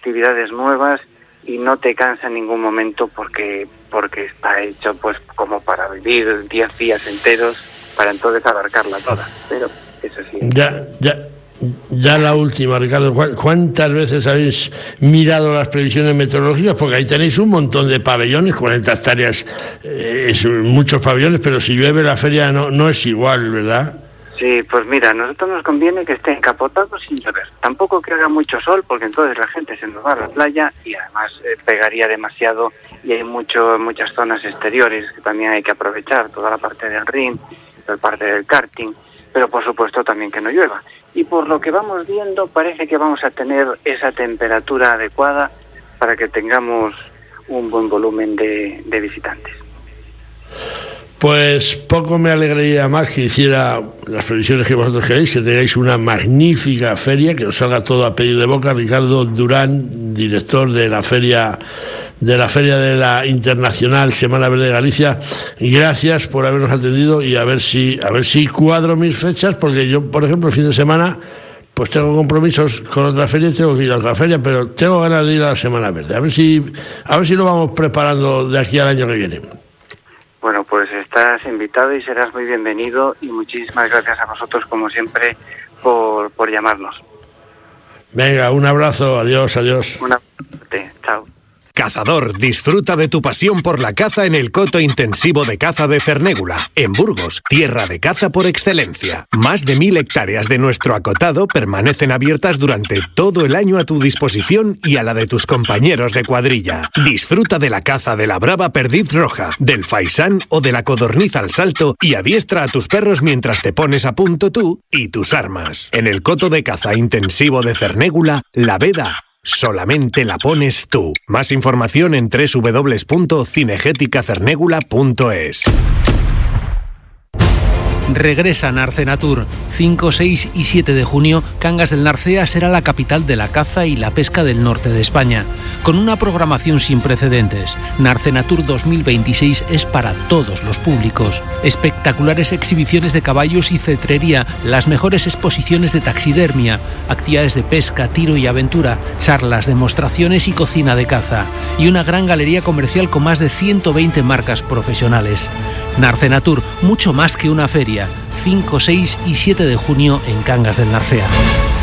actividades nuevas y no te cansa en ningún momento porque está hecho pues como para vivir 10 días enteros para entonces abarcarla toda. Pero eso sí. Ya la última, Ricardo, ¿cuántas veces habéis mirado las previsiones meteorológicas? Porque ahí tenéis un montón de pabellones, 40 hectáreas, es muchos pabellones, pero si llueve la feria no es igual, ¿verdad? Sí, pues mira, a nosotros nos conviene que esté encapotado sin llover. Tampoco que haga mucho sol, porque entonces la gente se nos va a la playa y además pegaría demasiado, y hay muchas zonas exteriores que también hay que aprovechar, toda la parte del ring, la parte del karting, pero por supuesto también que no llueva. Y por lo que vamos viendo parece que vamos a tener esa temperatura adecuada para que tengamos un buen volumen de visitantes. Pues poco me alegraría más que hiciera las previsiones que vosotros queréis, que tengáis una magnífica feria, que os salga todo a pedir de boca. Ricardo Durán, director de la feria de la Internacional Semana Verde de Galicia, gracias por habernos atendido, y a ver si cuadro mis fechas, porque yo, por ejemplo, el fin de semana pues tengo compromisos con otra feria y tengo que ir a otra feria, pero tengo ganas de ir a la Semana Verde. A ver si lo vamos preparando de aquí al año que viene. Bueno, pues estás invitado y serás muy bienvenido, y muchísimas gracias a vosotros, como siempre, por llamarnos. Venga, un abrazo, adiós. Un abrazo, chao. Cazador, disfruta de tu pasión por la caza en el coto intensivo de caza de Cernégula, en Burgos, tierra de caza por excelencia. Más de 1.000 hectáreas de nuestro acotado permanecen abiertas durante todo el año a tu disposición y a la de tus compañeros de cuadrilla. Disfruta de la caza de la brava perdiz roja, del faisán o de la codorniz al salto, y adiestra a tus perros mientras te pones a punto tú y tus armas. En el coto de caza intensivo de Cernégula, la veda solamente la pones tú. Más información en www.cinegéticacernégula.es. Regresa Narcenatur. 5, 6 y 7 de junio, Cangas del Narcea será la capital de la caza y la pesca del norte de España. Con una programación sin precedentes, Narcenatur 2026 es para todos los públicos. Espectaculares exhibiciones de caballos y cetrería, las mejores exposiciones de taxidermia, actividades de pesca, tiro y aventura, charlas, demostraciones y cocina de caza. Y una gran galería comercial con más de 120 marcas profesionales. Narcenatur, mucho más que una feria. 5, 6 y 7 de junio en Cangas del Narcea.